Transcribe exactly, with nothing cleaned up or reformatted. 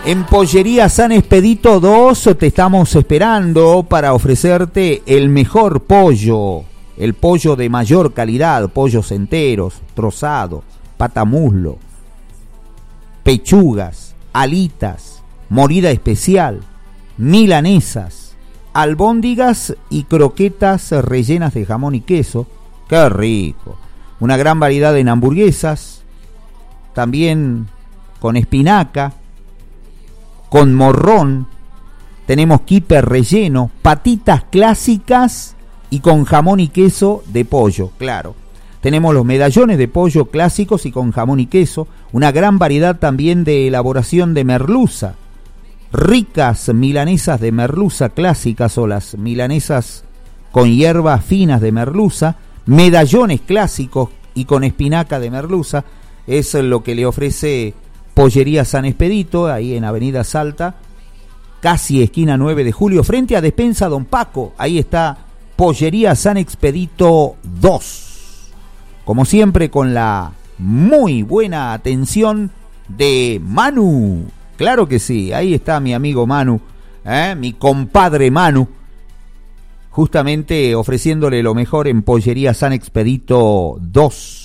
En Pollería San Expedito dos te estamos esperando para ofrecerte el mejor pollo, el pollo de mayor calidad, pollos enteros, trozados, patamuslo, pechugas, alitas, morida especial, milanesas, albóndigas y croquetas rellenas de jamón y queso. ¡Qué rico! Una gran variedad en hamburguesas, también con espinaca, con morrón, tenemos kipe relleno, patitas clásicas y con jamón y queso de pollo, claro. Tenemos los medallones de pollo clásicos y con jamón y queso, una gran variedad también de elaboración de merluza, ricas milanesas de merluza clásicas o las milanesas con hierbas finas de merluza, medallones clásicos y con espinaca de merluza, es lo que le ofrece Pollería San Expedito, ahí en Avenida Salta, casi esquina nueve de julio, frente a Despensa Don Paco. Ahí está Pollería San Expedito dos. Como siempre, con la muy buena atención de Manu. Claro que sí, ahí está mi amigo Manu, ¿eh? Mi compadre Manu, justamente ofreciéndole lo mejor en Pollería San Expedito dos.